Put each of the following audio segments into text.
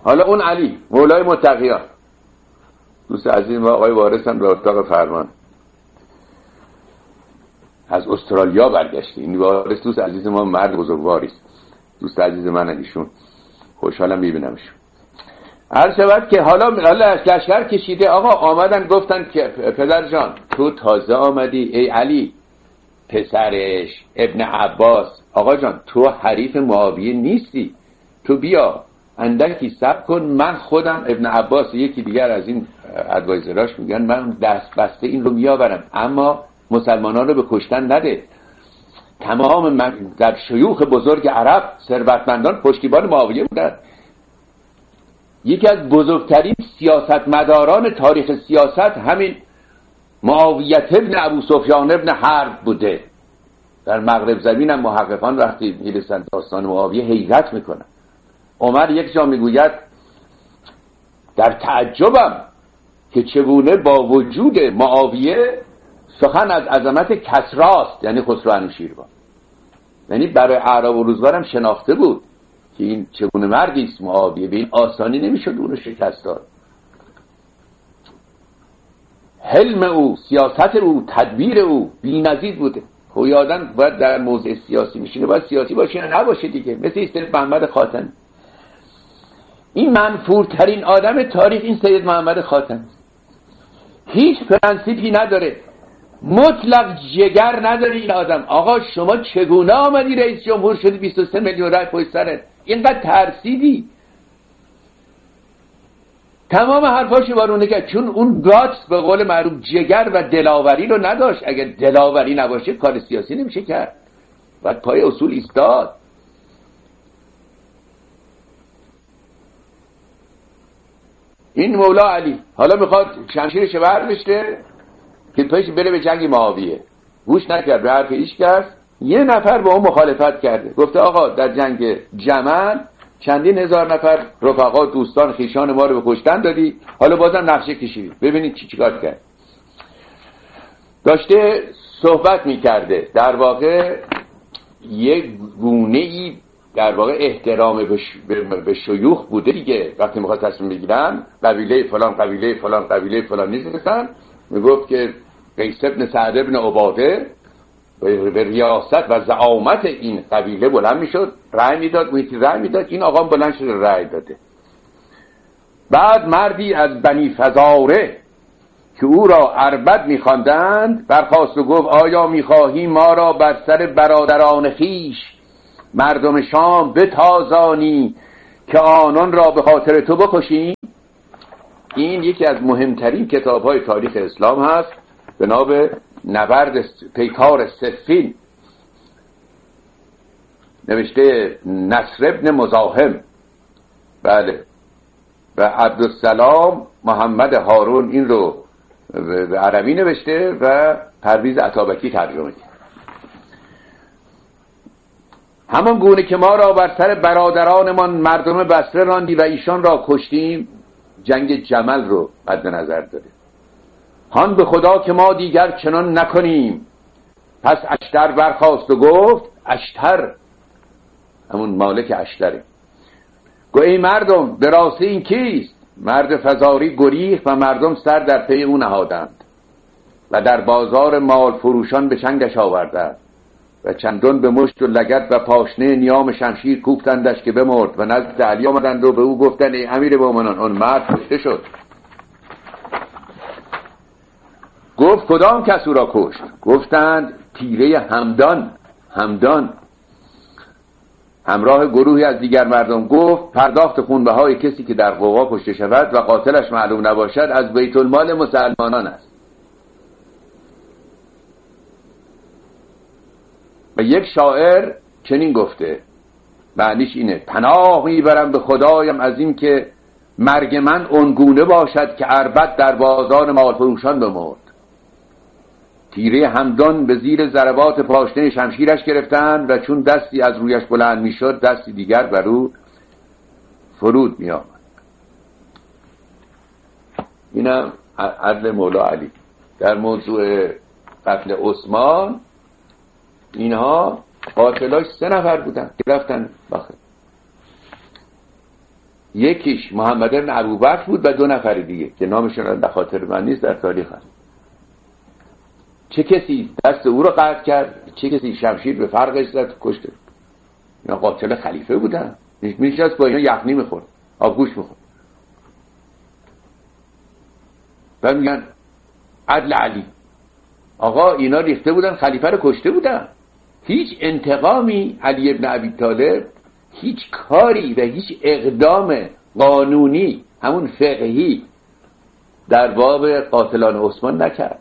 حالا اون علی مولای متقیان، دوست عزیز ما آقای وارث هم به اتاق فرمان از استرالیا برگشته. این وارث دوست عزیز ما مرد بزرگواری است، دوست عزیز من ایشون، خوشحالم میبینمشون. هر شود که حالا لشکر کشیده، آقا آمدن گفتن که پدر جان تو تازه آمدی ای علی پسرش ابن عباس، آقا جان تو حریف معاویه نیستی، تو بیا اندکی صبر کن، من خودم ابن عباس یکی دیگر از این ادوایزراش میگن من دست بسته این رو میآورم، اما مسلمانان رو به کشتن نده. تمام در شیوخ بزرگ عرب ثروتمندان پشتیبان معاویه بودند. یکی از بزرگترین سیاستمداران تاریخ سیاست همین معاویه ابن ابو سفیان ابن حرب بوده. در مغرب زمین هم محققان وقتی میرسند داستان معاویه حیرت میکنن. عمر یک جا میگوید در تعجبم که چگونه با وجود معاویه سخن از عظمت کسراست، یعنی خسرو انوشیروان، یعنی برای اعراب و روزگار هم شناخته بود که این چگونه مردی است معاویه، به این آسانی نمیشد اونو شکست داد. حلم او، سیاست او، تدبیر او بی‌نظیر بوده. خب آدم باید در موضع سیاسی میشینه باید سیاسی باشه یا نباشه دیگه، مثل سید محمد خاتمی. این منفورترین آدم تاریخ این سید محمد خاتمی، هیچ پرنسیپی نداره، مطلق جگر نداره این آدم. آقا شما چگونه آمدی رئیس جمهور شدی 23 میلیون رای پشت سرت، اینقدر ترسیدی؟ تمام حرفاشو بارونه کرد، چون اون گاتس به قول معروف جگر و دلاوری رو نداشت. اگر دلاوری نباشه کار سیاسی نمیشه کرد، باید پای اصول ایستاد. این مولا علی حالا میخواد شمشیرش برداشته که پیش بره به جنگ معاویه، گوش نکرد به حرف هیچ کس. یه نفر با اون مخالفت کرده، گفته آقا در جنگ جمل چندین هزار نفر رفقا دوستان خیشان ما رو به کشتن دادی، حالا بازم نقشه کشیدی، ببینید چیکار کرد. داشته صحبت میکرده، در واقع یک گونه ای در واقع احترام به شیوخ بوده دیگه. وقتی میخواد تصمیم بگیرن قبیله فلان قبیله فلان قبیله فلان نیستن، میگفت که قیس ابن سعد ابن عباده به ریاست و زعامت این قبیله بلند میشد، رأی میداد، محیطی رأی میداد، این آقام بلند شد رأی داده. بعد مردی از بنی فزاره که او را اربد میخواندند برخاست و گفت آیا میخواهی ما را بر سر برادران خیش مردم شام بتازانی که آنان را به خاطر تو بکشیم؟ این یکی از مهمترین کتاب‌های تاریخ اسلام هست به نام نبرد پیکار صفین، نوشته نصر ابن مزاحم، بله، و عبدالسلام محمد هارون این رو به عربی نوشته و پرویز عطابکی ترجمه کرد. همان گونه که ما را بر سر برادرانمان مردم بصره راندی و ایشان را کشتیم، جنگ جمل رو مد نظر داره. هان به خدا که ما دیگر چنان نکنیم. پس اشتر برخاست و گفت، اشتر همون مالک اشتره، گو ای مردم به راستی این کیست؟ مرد فزاری گریخت و مردم سر در پی او نهادند و در بازار مال فروشان به چنگش آوردند و چندان به مشت و لگد و پاشنه نیام شمشیر کوفتندش که بمرد و نزد علی آمدند و به او گفتند ای امیر مومنان آن مرد کشته شد. گفت کدام کس او را کشت؟ گفتند تیره همدان همراه گروهی از دیگر مردم. گفت پرداخت خونبهای کسی که در غوغا کشته شود و قاتلش معلوم نباشد از بیت المال مسلمانان است. و یک شاعر چنین گفته، معنیش اینه: پناه میبرم به خدایم از این که مرگ من اونگونه باشد که اربد در بازار مال فروشان بمرد. تیره همدان به زیر ضربات پاشنه شمشیرش گرفتند و چون دستی از رویش بلند میشد دستی دیگر بر او فرود می آمد. اینم عدل مولا علی. در موضوع قتل عثمان اینها قاتلاش 3 نفر بودن که رفتن بخیر. یکیش محمد بن ابوبکر بود و 2 نفر دیگه که نامشون در خاطر من نیست، در تاریخ هست. چه کسی دست او رو قطع کرد، چه کسی شمشیر به فرقش زد کشته. اینا قاتل خلیفه بودن، میشست با اینا یخنی میخورد، آبگوش میخورد. و میگن عدل علی. آقا اینا ریخته بودن خلیفه رو کشته بودن. هیچ انتقامی علی ابن ابی طالب، هیچ کاری و هیچ اقدام قانونی همون فقهی در باب قاتلان عثمان نکرد.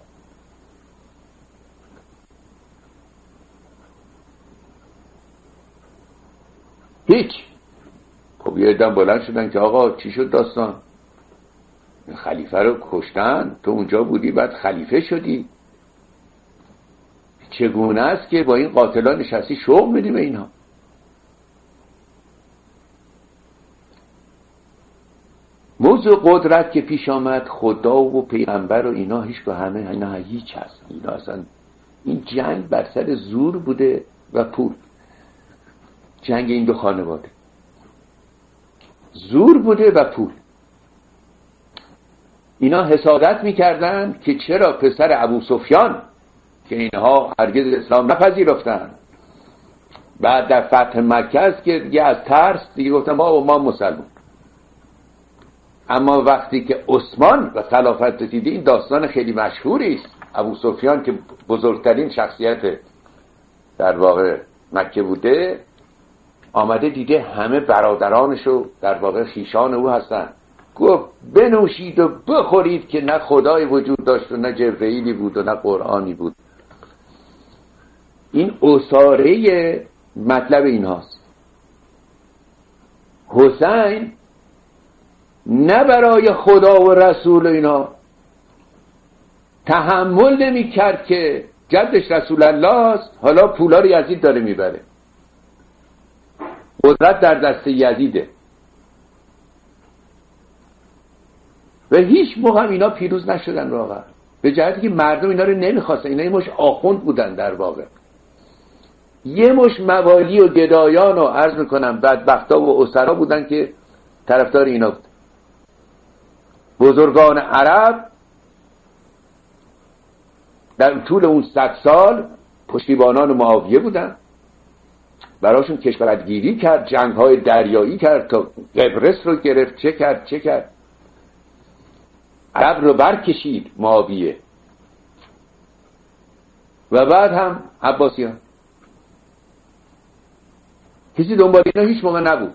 هیچ. خب یه عده‌ام بلند شدن که آقا چی شد داستان؟ خلیفه رو کشتن، تو اونجا بودی بعد خلیفه شدی، چگونه است که با این قاتلان نشستی شوق میدی به اینها؟ موضوع قدرت که پیش آمد، خدا و پیغمبر و اینا هیچ به همه اینا هیچ هست. اینا اصلا این جنگ بر سر زور بوده و پول. جنگ این 2 خانواده زور بوده و پول. اینا حسادت میکردن که چرا پسر ابو سفیان که اینها هرگز اسلام نپذیرفتن، بعد در فتح مکه است که دیگه از ترس دیگه گفتن ما مسلمان. اما وقتی که عثمان و خلافت رسید، این داستان خیلی مشهوری است. ابو سفیان که بزرگترین شخصیت در واقع مکه بوده، آمده دیده همه برادرانشو در واقع خیشان او هستن، گفت بنوشید و بخورید که نه خدای وجود داشت و نه جبرئیلی بود و نه قرآنی بود. این اساره مطلب این هاست. حسین نه برای خدا و رسول اینا تحمل نمی کرد که جدش رسول الله است، حالا پولا رو یزید داره میبره، قدرت در دست یزیده. و هیچ موقع هم اینا پیروز نشدن واقعا، به جهتی که مردم اینا رو نمیخواستن. اینا یه مش آخوند بودن در واقع، یه مش موالی و گدایان و عرض میکنم بدبختا و اسرا بودن که طرفدار اینا بود. بزرگان عرب در طول اون 100 سال پشتیبانان معاویه بودن، براشون کشورگیری کرد، جنگ‌های دریایی کرد تا قبرس رو گرفت، چه کرد عرب رو برکشید معاویه. و بعد هم عباسیان. کسی دنبال اینا هیچ موقع نبود.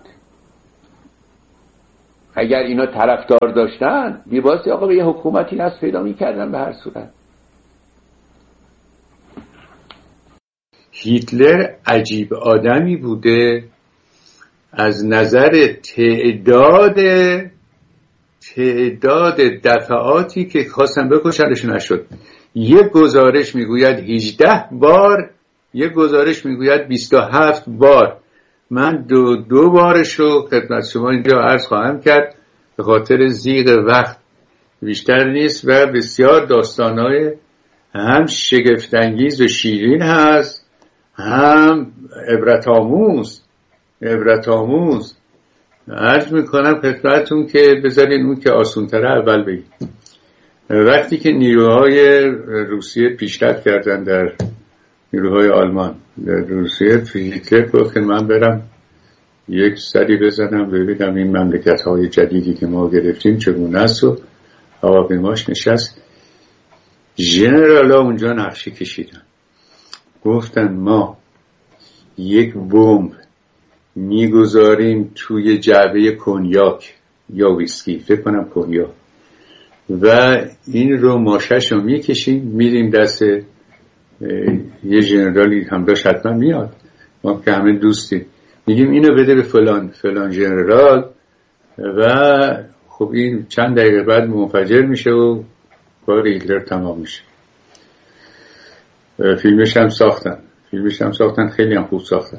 اگر اینا طرفدار داشتن بیباسی آقا به یه حکومتی نصب پیدا می‌کردن به هر صورت. هیتلر عجیب آدمی بوده از نظر تعداد دفعاتی که خواستن بکشنش نشد. یک گزارش میگوید 18 بار، یک گزارش میگوید 27 بار. من دو بارشو خدمت شما اینجا عرض خواهم کرد، به خاطر ضیق وقت بیشتر نیست و بسیار داستانهای هم شگفت‌انگیز و شیرین هست، هم عبرت آموز. عرض میکنم خدمتتون که بذارین اون که آسان‌تره اول بگید. وقتی که نیروهای روسیه پیشرفت کردن در نیروهای آلمان در روسیه، هیتلر گفت که من برم یک سری بزنم ببینم این مملکت‌های جدیدی که ما گرفتیم چگونه است و هواپیماش نشست. ژنرالا اونجا نقشه کشیدن، گفتن ما یک بمب میگذاریم توی جعبه کنیاک یا ویسکی، فکر کنم کنیاک، و این رو ماشش رو میکشیم میریم دست یه ژنرالی هم داشت حتما میاد، ما که همه دوستیم، میگیم اینو بده به فلان ژنرال و خب این چند دقیقه بعد منفجر میشه و کار هیتلر تمام میشه. فیلمش هم ساختن خیلی هم خوب ساختن،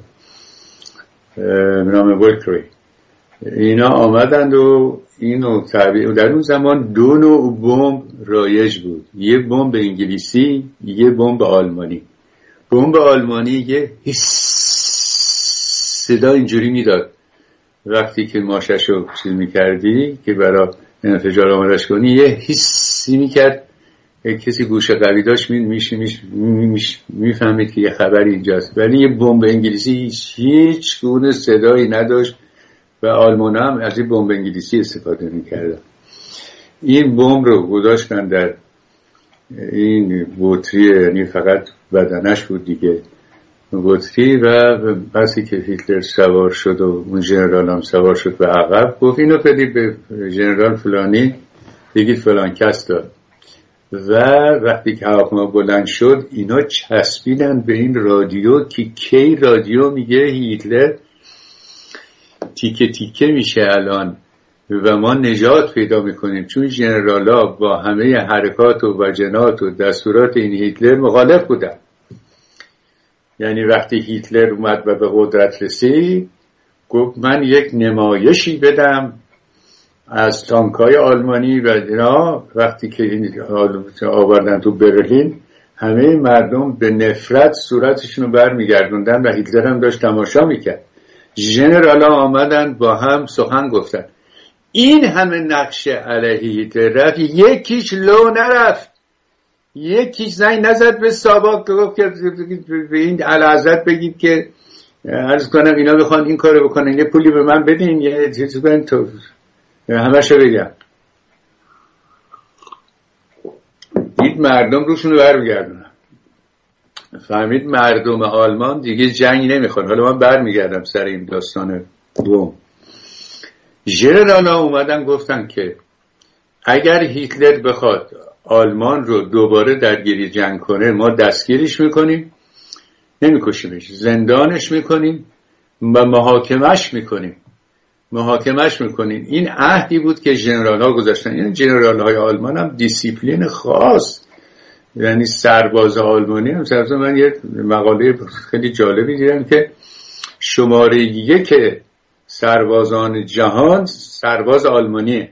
نام ولکری. اینا آمدند و اینو تعبیر. در اون زمان 2 نوع بمب رایج بود، یه بمب انگلیسی، یه بمب آلمانی. بمب آلمانی یه صدا اینجوری میداد وقتی که ماششو چیز میکردی که برای انفجار آمادش کنی، یه حسی میکرد کسی گوش قوی داشت میفهمید که یه خبری اینجاست. ولی یه بمب انگلیسی هیچ گونه صدایی نداشت و آلمان هم از این بمب انگلیسی استفاده میکردن. این بمب رو گذاشتن در این بطری، یعنی فقط بدنش بود دیگه بطری، و پسی که هیتلر سوار شد و اون ژنرال هم سوار شد به عقب، گفت اینو بدید به ژنرال فلانی بگید فلان کس داد. و وقتی که هواپیما بلند شد اینا چسبیدن به این رادیو که کی رادیو میگه هیتلر تیکه تیکه میشه الان و ما نجات پیدا میکنیم، چون ژنرالا با همه حرکات و وجنات و دستورات این هیتلر مخالف بودن. یعنی وقتی هیتلر اومد و به قدرت رسید گفت من یک نمایشی بدم از تانکای آلمانی و اینا. وقتی که آوردن تو برلین همه مردم به نفرت صورتشون رو برمیگردوندن و هیتلر هم داشت تماشا میکرد. ژنرالا آمدن با هم سخن گفتن. این همه نقشه علیه هیتلر رفت، یکیش لو نرفت، یکیش زنگ نزد به ساواک گفت که به این اعلیحضرت بگید که عرض کنم اینا بخوان این کارو بکنن، یه پولی به من بدین، یه چیزی بدین تو همشو بگم. دید مردم روشون رو برمیگردونن، فهمید مردم آلمان دیگه جنگ نمیخوان. حالا من برمیگردم سر این داستان دوم. ژنرالا اومدن گفتن که اگر هیتلر بخواد آلمان رو دوباره درگیری جنگ کنه ما دستگیرش میکنیم، نمیکشیمش، زندانش میکنیم و محاکمش میکنیم. این عهدی بود که ژنرال ها گذاشتن. این ژنرال های آلمان هم دیسیپلین خاص، یعنی سرباز آلمانی هم من یه مقاله خیلی جالبی دیدم که شماره 1 سربازان جهان سرباز آلمانیه.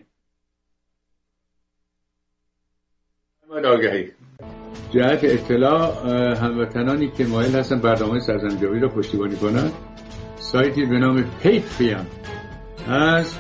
آگهی جهت اطلاع هموطنانی که مایل هستن برنامه سرزنجاوی رو پشتیبانی کنن، سایتی به نام پیتریون از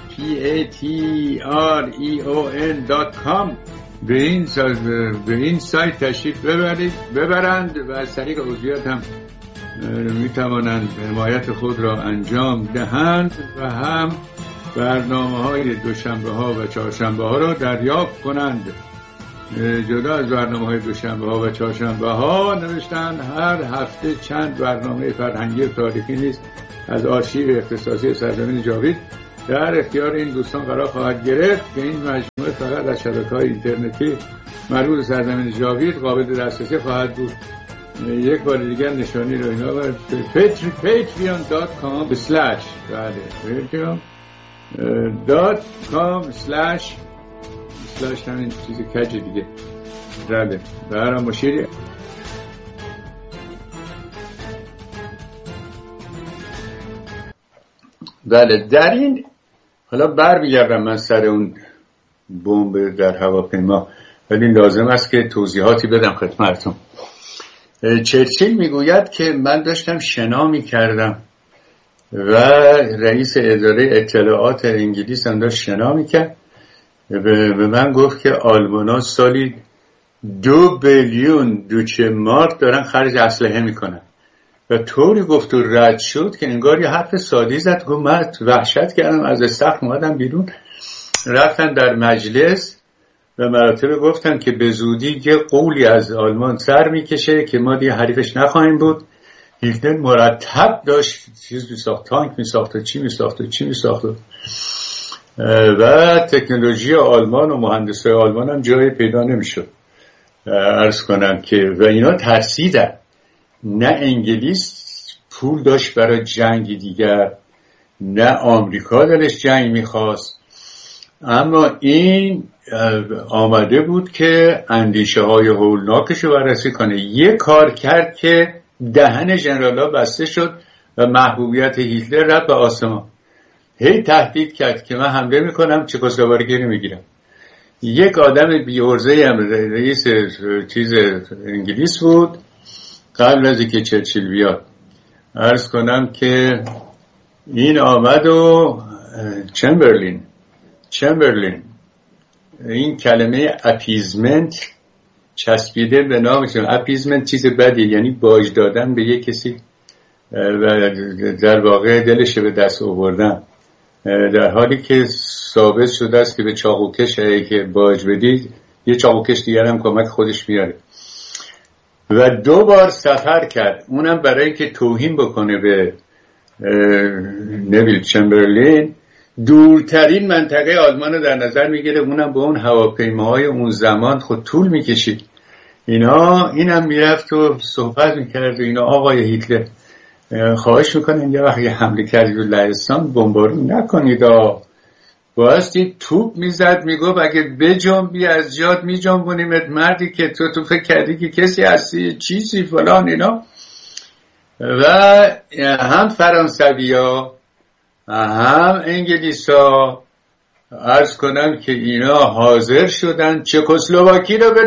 patreon.com به این سایت تشریف ببرند و از طریق عضویت هم میتوانند حمایت خود را انجام دهند و هم برنامه‌های دوشنبه ها و چهارشنبه ها را دریافت کنند. جدا از برنامه‌های دوشنبه ها و چهارشنبه ها نوشتن هر هفته چند برنامه فرهنگی و تاریخی نیز از آرشیو اختصاصی سرزمین جاوید در اختیار این دوستان قرار خواهد گرفت که این مجموعه فقط از شبکه‌های اینترنتی مربوط به سرزمین جاوید قابل دسترسی خواهد بود. یک بار دیگر نشانی رو اینا بر patreon.com/ patreon.com/ همین چیز کج دیگه بله برام مشیری. بله در این حالا برمیگردم من سر اون بمب در هواپیما، ولی لازم است که توضیحاتی بدم خدمتتون. چرچیل میگوید که من داشتم شنا میکردم و رئیس اداره اطلاعات انگلیس هم داشت شنا میکرد، به من گفت که آلمانا سالی 2 بیلیون دوچه مارک دارن خرج اسلحه میکنن و طوری گفت و رد شد که انگار یه حرف سادی زد. گفت من وحشت کردم، از استخر اومدم بیرون. رفتن در مجلس و مراتب گفتن که به زودی یه قولی از آلمان سر میکشه که ما دیگه حریفش نخواهیم بود. هیتلر مرتب داشت چیز میساخت، تانک میساخت و چی میساخت و تکنولوژی آلمان و مهندسای آلمان هم جایی پیدا نمیشد. عرض کنم که و اینا ترسیدن. نه انگلیس پول داشت برای جنگ دیگر، نه آمریکا دلش جنگ میخواست، اما این آمده بود که اندیشه های هولناکش رو بررسی کنه. یه کار کرد که دهن ژنرالا بسته شد و محبوبیت هیتلر رفت به آسمان. هی تهدید کرد که من حمله میکنم، چکسلواکی رو میگیرم. یک آدم بی‌عرضه‌ای هم رئیس چیز انگلیس بود قبل از اینکه چرچیل بیاد. عرض کنم که این آمد و چمبرلین این کلمه اپیزمنت چسبیده به نامشون. اپیزمنت چیز بدی، یعنی باج دادن به یک کسی و در واقع دلش به دست آوردن، در حالی که ثابت شده است که به چاقوکش که باج بدید یه چاقوکش دیگر هم کمک خودش میاره. و 2 بار سفر کرد، اونم برای که توهین بکنه به نویل چمبرلین. دورترین منطقه آلمان رو در نظر میگیره، اونم با اون هواپیماهای اون زمان خود طول میکشید. اینم میرفت و صحبت میکرد و اینا. آقای هیتلر خواهش میکنن یه وقت حمله کردید به لهستان بمبارون نکنید، بایستی توپ میزد، میگفت اگه بجنبی از جات میجنبونیمت، مردی که تو فکر کردی که کسی هستی چیزی فلان اینا. و هم فرانسویا هم انگلیسا عرض کنم که اینا حاضر شدن چکسلواکی رو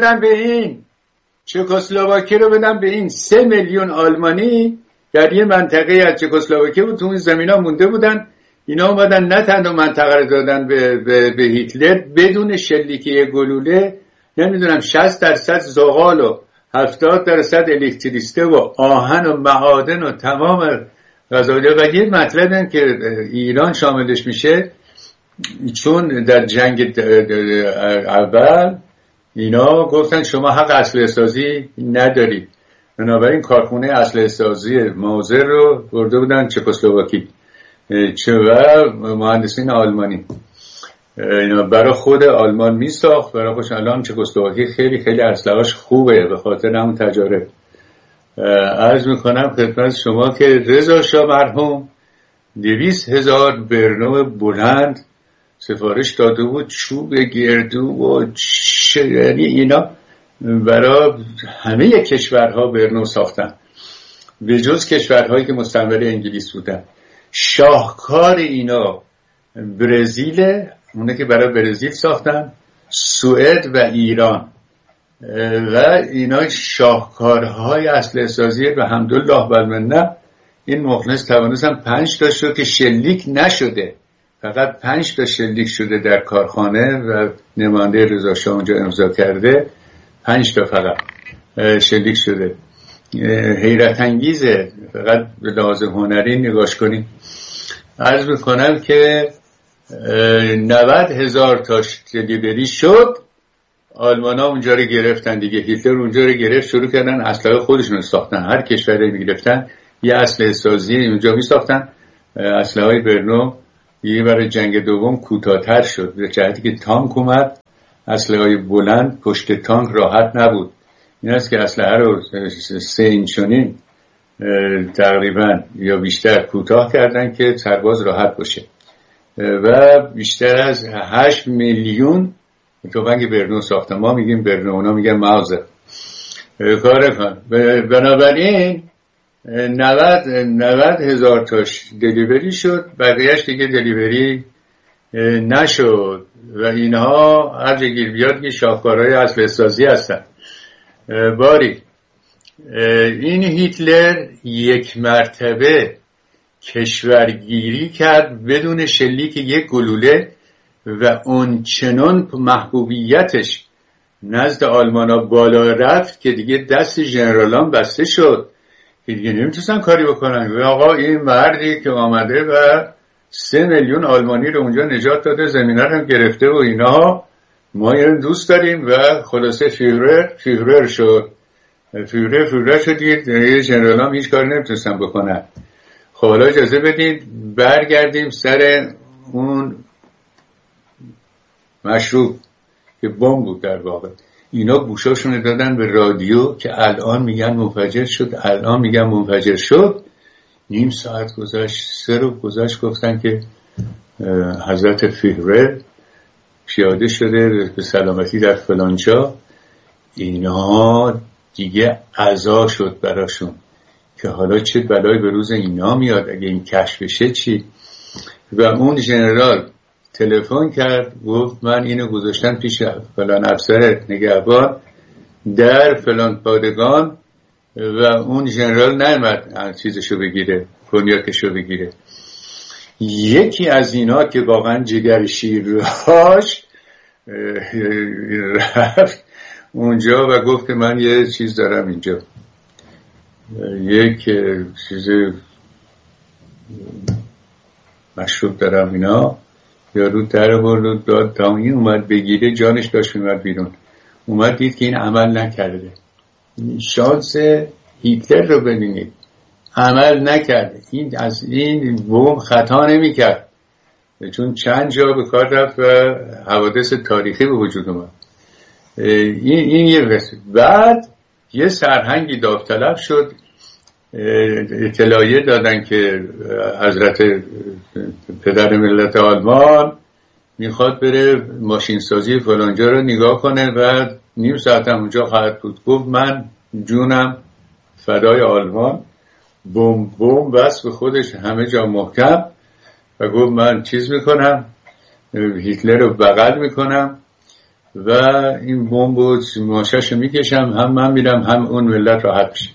بدن به این 3 میلیون آلمانی در یه منطقه از چکسلواکی بود، تو این زمینا مونده بودن. اینا اومدن نه تنها منطقه رو دادن به هیتلر بدون شلیکی گلوله، نمیدونم 60% زغال و 70% الکتریسته و آهن و معادن و تمام غذایا. و یه مطلب هم که ایران شاملش میشه، چون در جنگ اول اینا گفتن شما حق اسلحه سازی ندارید، بنابراین کارخونه اسلحه سازی ماوزر رو برده بودن چکسلواکی و مهندسین آلمانی اینا برای خود آلمان میساخت، برای خودش. الان چکسلواکی خیلی خیلی اسلحه‌اش خوبه به خاطر همون تجارب. عرض میکنم خدمت شما که رضا شاه مرحوم 200,000 برنو بلند سفارش داده بود، چوب گردو و یعنی اینا برای همه کشورها برنو ساختن به جز کشورهایی که مستعمره انگلیس بودن. شاهکار اینا برزیل، اونه که برای برزیل ساختن، سوئد و ایران. و اینا شاهکارهای اسلحه سازی و الحمدلله بالمنه. این مخلص توانستن 5 تا شد که شلیک نشده، فقط 5 تا شلیک شده در کارخانه و نماینده رضا شاه اونجا امضا کرده، 5 تا فقط شلیک شده. حیرت انگیزه، فقط به لحاظ هنری نگاش کنید. عرض میکنم که 90,000 تا دلیوری شد. آلمان ها اونجا رو گرفتن دیگه، هیتلر اونجا رو گرفت، شروع کردن اسلحه خودشون رو ساختن. هر کشوری میگرفتن یه اسلحه سازی اونجا میساختن. اسلحه های برنو یه برای جنگ دوم کوتاه‌تر شد به جهتی که تانک اومد، اسلحه های بلند پشت تانک راحت نبود. این است که اسلحه رو 3 اینچونی تقریبا یا بیشتر کوتاه کردن که سرباز راحت باشه. و بیشتر از 8 میلیون تفنگ برنو ساختن. ما میگیم برنو، اونا میگن ماوزر. بنابراین 90,000 تاش دلیوری شد، بقیهش دیگه دلیوری نشد. و اینها هر جا گیر بیاد که شاهکارهای اسلحه سازی هستن. باری این هیتلر 1 مرتبه کشورگیری کرد بدون شلیک 1 گلوله و اون چنان محبوبیتش نزد آلمانا بالا رفت که دیگه دست ژنرالان بسته شد که دیگه نمیتونستن کاری بکنن. و آقا این مردی که آمده و 3 میلیون آلمانی رو اونجا نجات داده، زمینه رو گرفته و اینا، ما این دوست داریم. و خلاصه فیورر شد. فیورر شدید، یه ژنرالان هیچ کاری نمیتونستن بکنن. خب حالا اجازه بدید برگردیم سر اون مشروب که بمب بود. در واقع اینا گوشاشون دادن به رادیو که الان میگن منفجر شد. نیم ساعت گذشت، 3 روز گذشت، گفتن که حضرت فیورر پیاده شده به سلامتی در فلانجا. اینا دیگه عزا شد براشون که حالا چه بلایی به روز اینا میاد اگه این کشف بشه چی. و اون ژنرال تلفن کرد، گفت من اینو گذاشتم پیش فلان افسر نگهبان در فلان پادگان و اون ژنرال نیامد چیزشو بگیره، کنیاکشو بگیره. یکی از اینا که واقعا جگر شیر داشت رفت اونجا و گفت که من یه چیز دارم اینجا، یک چیز مشروب دارم اینا. یارو در برد داد تا این اومد بگیره، جانش داشت میمد بیرون، اومد دید که این عمل نکرده. شانس هیتلر رو ببینید، عمل نکرده. این از این بمب خطا نمیکرد، چون چند جا به کار رفت و حوادث تاریخی به وجود اومد. این یه رسید. بعد یه سرهنگی داوطلب شد، اطلاعیه دادن که حضرت پدر ملت آلمان میخواد بره ماشین سازی فلانجا رو نگاه کنه و نیم ساعت هم اونجا خواهد بود. گفت من جونم فدای آلمان. بوم بس به خودش همه جا محکم و گفت من چیز میکنم، هیتلر رو بغل میکنم و این بمب رو ماشاشو میکشم، هم من میرم هم اون ملت راحت بشه.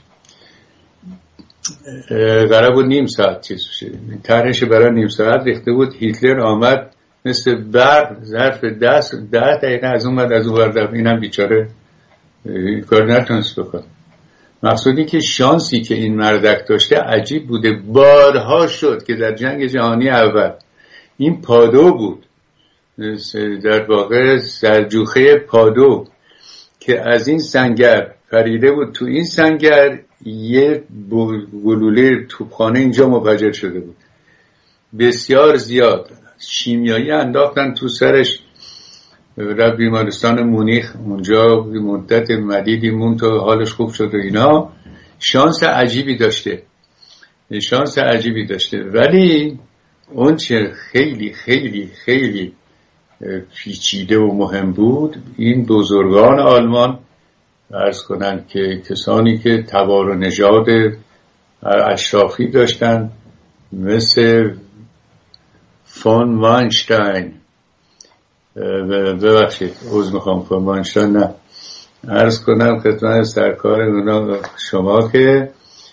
قرار بود نیم ساعت چیز بشه، طرحش برای نیم ساعت ریخته بود. هیتلر آمد مثل برق ظرف 10 دقیقه از اون بعد از اون ورد، اینم بیچاره کار نتونست بکنه. مقصودی که شانسی که این مردک داشته عجیب بوده. بارها شد که در جنگ جهانی اول این پادو بود، در واقع سرجوخه پادو که از این سنگر پریده بود تو این سنگر، یه گلوله توپخانه اینجا منفجر شده بود، بسیار زیاد. شیمیایی انداختن تو سرش، رفت بیمارستان مونیخ، اونجا مدت مدیدی مون تا حالش خوب شد و اینا. شانس عجیبی داشته. ولی اون چه خیلی خیلی خیلی پیچیده و مهم بود، این بزرگان آلمان عرض کنن که کسانی که تبار و نژاد اشرافی داشتن، مثل فون واینشتاین، ببخشید عذر میخوام، فون واینشتاین نه، عرض کنم خدمت سرکار اونا شما که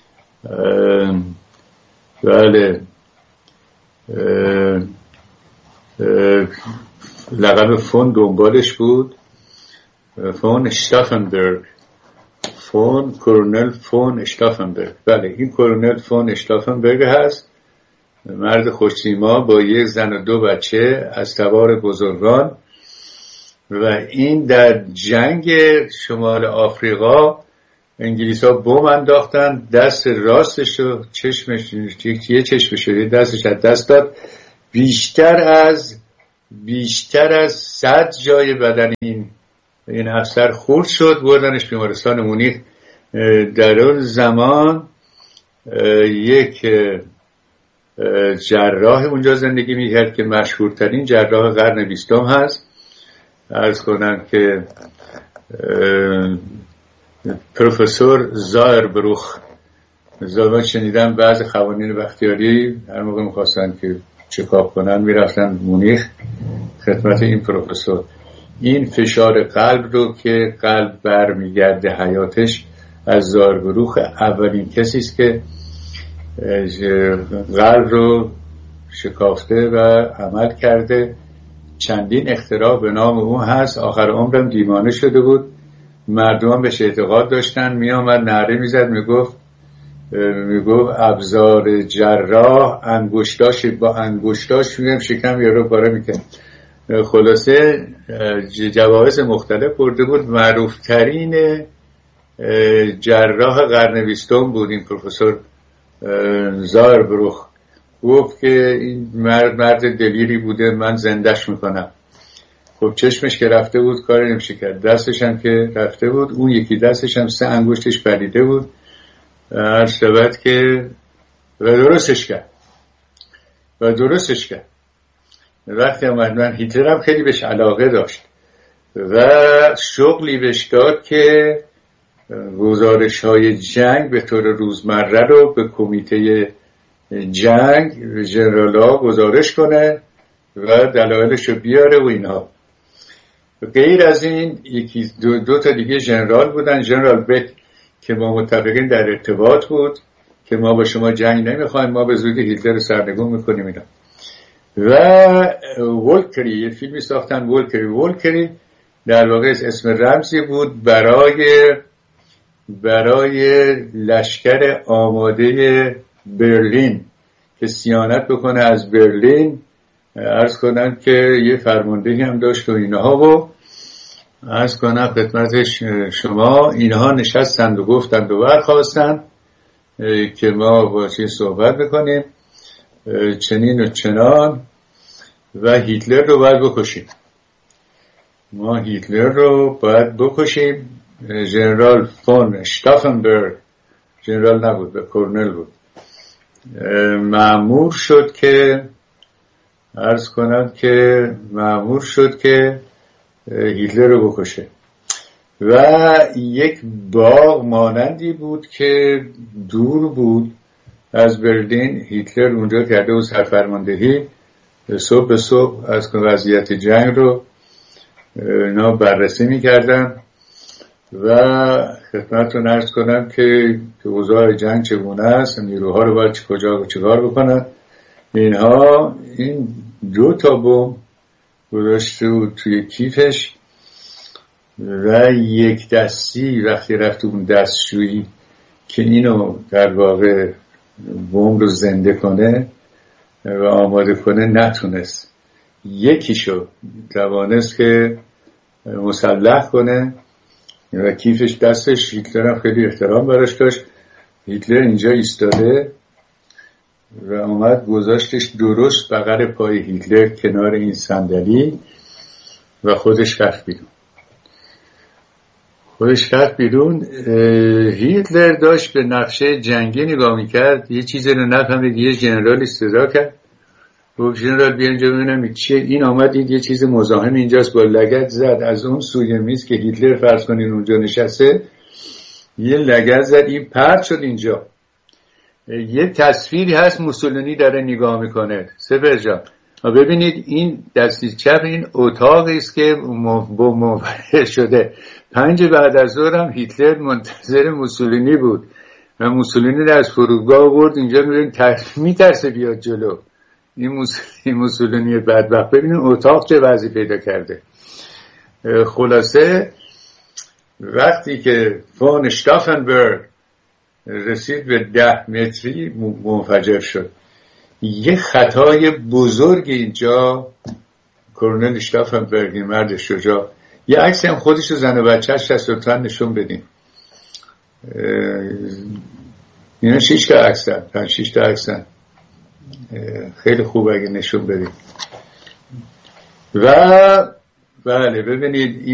بله لقب فون دنبالش بود، فون اشتافنبرگ، کورنل فون اشتافنبرگ. بله این کورنل فون اشتافنبرگ هست، مرد خوش‌سیما با یک زن و 2 بچه از تبار بزرگان. و این در جنگ شمال آفریقا انگلیس ها بم انداختن، دست راستش و چشمش، یه چشمش و دستش از دست داد. بیشتر از 100 جای بدن این افسر خورد شد، بردنش بیمارستان مونیخ. در اون زمان یک جراح اونجا زندگی میکرد که مشهورترین جراح قرن 20 هست. عرض کنم که پروفسور زایربروخ. من شنیدم بعض خوانین بختیاری هر موقع میخواستن که چکاپ کنن میرفتن مونیخ خدمت این پروفسور. این فشار قلب رو که قلب برمیگرده حیاتش، از زایربروخ اولین کسی است که قلب رو شکافته و عمل کرده. چندین اختراع به نام اون هست. آخر عمرم دیوانه شده بود، مردم بهش اعتقاد داشتن، می آمد نعره میزد، میگفت ابزار جراح با انگشتاش میگم شکم یارو پاره میکرد. خلاصه جوایز مختلف برده بود. معروف ترین جراح قرن 20 بود این پروفسور زایربروخ. گفت که این مرد دلیری بوده، من زندش میکنم. خب چشمش که رفته بود کاری نمیشه کرد، دستش هم که رفته بود، اون یکی دستش هم 3 انگشتش پریده بود. هر شبت که و درستش کرد. وقتی من هیتلر هم خیلی بهش علاقه داشت و شغلی بهش داد که گزارش های جنگ به طور روزمره رو به کمیته جنگ ژنرال‌ها گزارش کنه و دلایلش رو بیاره و اینها. غیر از این یکی دو تا دیگه ژنرال بودن، ژنرال بک که ما متفقین در ارتباط بود که ما با شما جنگ نمیخوایم، ما به زودی هیتلر رو سرنگون میکنیم اینا. و ولکری، یه فیلمی ساختن ولکری در واقع اسم رمزی بود برای لشکر آماده برلین که صیانت بکنه از برلین. عرض کنم که یه فرماندهی هم داشت و اینها، و عرض کنم خدمت شما اینها نشستند و گفتند و برخواستند که ما با چی صحبت بکنیم، چنین و چنان، و هیتلر رو باید بکشیم. ما هیتلر رو باید بکشیم. ژنرال فون شتافنبرگ، ژنرال نبود، به کرنل بود، مأمور شد که هیتلر رو بکشه. و یک باغ مانندی بود که دور بود از برلین. هیتلر اونجا کرده بود سرفرماندهی، صبح به صبح از وضعیت جنگ رو اینا بررسی میکردن و خدمتتون عرض کنم که اوضاع جنگ چگونه است، نیروها رو باید کجا و چیکار بکنن. اینها این 2 بمب گذاشته بود توی کیفش و یک دستی وقتی رفت اون دستشویی که اینو در واقع بمب رو زنده کنه و آماده کنه نتونست. یکیشو توانست که مسلح کنه و کیفش دستش. هیتلر هم خیلی احترام براش داشت. هیتلر اینجا ایستاده و آمد گذاشتش درست بغل پای هیتلر کنار این صندلی و خودش رفت بیرون. هیتلر داشت به نقشه جنگی نگاه میکرد، یه چیزی رو نفهمید، یه ژنرال استدعا کرد، گفت ژنرال بیا اینجا ببینم چیه. این آمد دید یه چیز مزاحم اینجاست، با لگد زد از اون سوی میز که هیتلر فرض کنین اونجا نشسته، یه لگد زد، این پرت شد اینجا. یه تصویری هست موسولینی داره نگاه میکنه. سپر جان ببینید این دستی چپ این اتاقی است که منفجر شده. 5 بعد از ظهر هم هیتلر منتظر موسولینی بود و موسولینی رو از فرودگاه آورد اینجا، میترسه بیاد جلو. این موسولینی بدبخت، ببینید اتاق چه وضعی پیدا کرده. خلاصه وقتی که فون شتافنبرگ رسید به 10 متری منفجر شد. یه خطای بزرگ اینجا کرنل شتافنبرگ، مرد شجاع، یه عکسی هم خودش و زن و بچه‌اش هست، لطفاً نشون بدین. اینا 6 تا عکسن، 5-6 تا عکسن، خیلی خوب اگه نشون بدین. و بله ببینید